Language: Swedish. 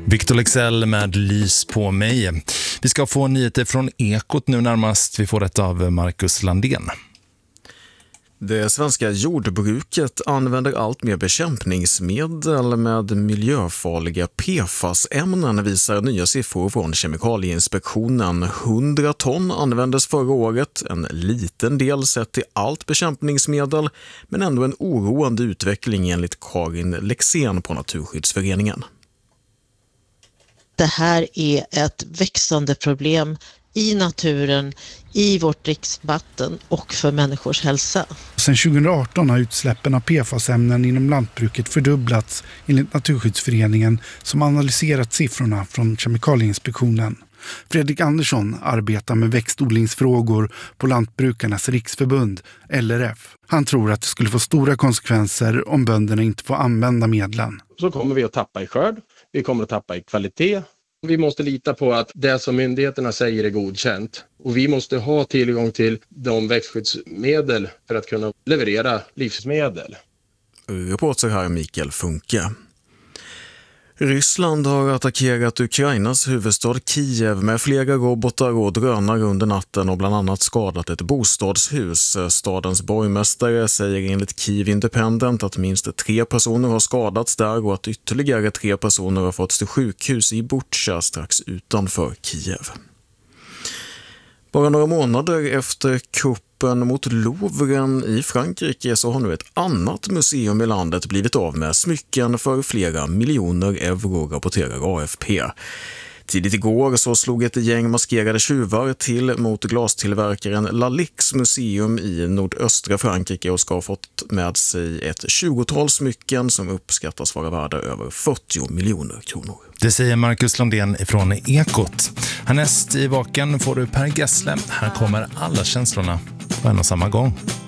Victor Lexell med Lys på mig. Vi ska få nyheter från Ekot nu närmast. Vi får det av Marcus Landén. Det svenska jordbruket använder allt mer bekämpningsmedel med miljöfarliga PFAS-ämnen, visar nya siffror från Kemikalieinspektionen. 100 ton användes förra året, en liten del sett till allt bekämpningsmedel, men ändå en oroande utveckling enligt Karin Lexén på Naturskyddsföreningen. Det här är ett växande problem i naturen, i vårt dricksvatten och för människors hälsa. Sedan 2018 har utsläppen av PFAS-ämnen inom lantbruket fördubblats enligt Naturskyddsföreningen som analyserat siffrorna från Kemikalieinspektionen. Fredrik Andersson arbetar med växtodlingsfrågor på Lantbrukarnas riksförbund, LRF. Han tror att det skulle få stora konsekvenser om bönderna inte får använda medlen. Så kommer vi att tappa i skörd, vi kommer att tappa i kvalitet. Vi måste lita på att det som myndigheterna säger är godkänt. Och vi måste ha tillgång till de växtskyddsmedel för att kunna leverera livsmedel. Reporter här Mikael Funke. Ryssland har attackerat Ukrainas huvudstad Kiev med flera robotar och drönare under natten och bland annat skadat ett bostadshus. Stadens borgmästare säger enligt Kiev Independent att minst 3 personer har skadats där och att ytterligare 3 personer har fått till sjukhus i Bucha strax utanför Kiev. Bara några månader efter kuppen mot Louvren i Frankrike så har nu ett annat museum i landet blivit av med smycken för flera miljoner euro, rapporterar AFP. Tidigt igår så slog ett gäng maskerade tjuvar till mot glastillverkaren Lalix museum i nordöstra Frankrike och ska ha fått med sig ett 20-tal smycken som uppskattas vara värda över 40 miljoner kronor. Det säger Marcus Landén från Ekot. Härnäst i vaken får du Per Gessle. Här kommer alla känslorna på en och samma gång.